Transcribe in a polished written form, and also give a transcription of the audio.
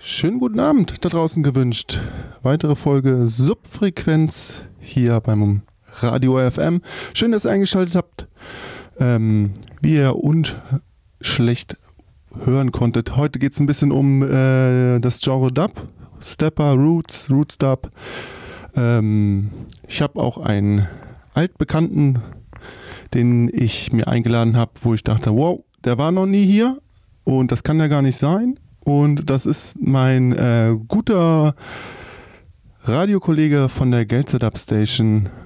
Schönen guten Abend da draußen gewünscht. Weitere Folge Subfrequenz hier beim Radio FM. Schön, dass ihr eingeschaltet habt. Wie ihr unschlecht hören konntet, heute geht es ein bisschen um das Genre Dub, Stepper, Roots Dub. Ich habe auch einen altbekannten, den ich mir eingeladen habe, wo ich dachte, wow, der war noch nie hier und das kann ja gar nicht sein. Und das ist mein guter Radiokollege von der Gelzer Dub Station,